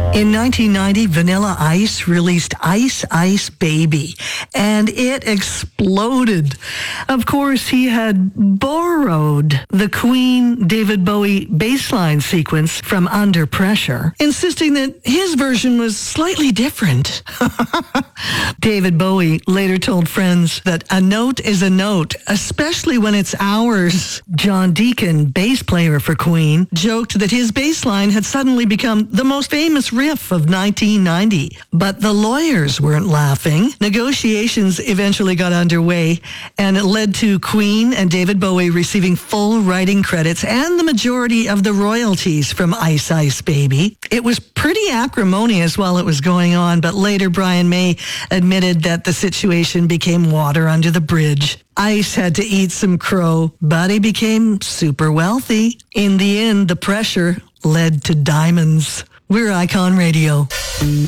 In 1990, Vanilla Ice released Ice Ice Baby, and it exploded. Of course, he had borrowed the Queen David Bowie bassline sequence from Under Pressure, insisting that his version was slightly different. David Bowie later told friends that a note is a note, especially when it's ours. John Deacon, bass player for Queen, joked that his bassline had suddenly become the most famous riff of 1990. But the lawyers weren't laughing. Negotiations eventually got underway, and it led to Queen and David Bowie receiving full writing credits and the majority of the royalties from Ice Ice Baby. It was pretty acrimonious while it was going on, but later Brian May admitted that the situation became water under the bridge. Ice had to eat some crow, but he became super wealthy. In the end, the pressure led to diamonds. We're Icon Radio.